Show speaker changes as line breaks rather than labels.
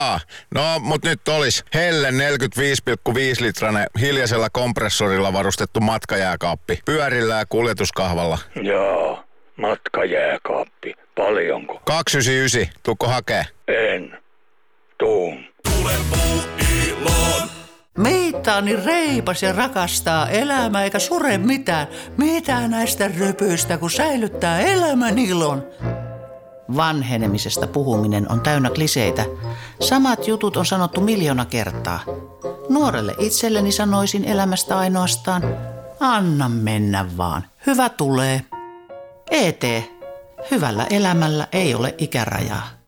No, mut nyt olis Helle 45,5 litranen hiljaisella kompressorilla varustettu matkajääkaappi. Pyörillä ja kuljetuskahvalla.
Joo, matkajääkaappi. Paljonko?
299. Tuukko hakee?
En. Tuun.
Tule Puuiloon.
Meitaani reipas ja rakastaa elämää eikä sure mitään. Mitä näistä rypyistä, kun säilyttää elämän ilon? Vanhenemisesta puhuminen on täynnä kliseitä. Samat jutut on sanottu 1,000,000 kertaa. Nuorelle itselleni sanoisin elämästä ainoastaan, anna mennä vaan. Hyvä tulee. ET. Hyvällä elämällä ei ole ikärajaa.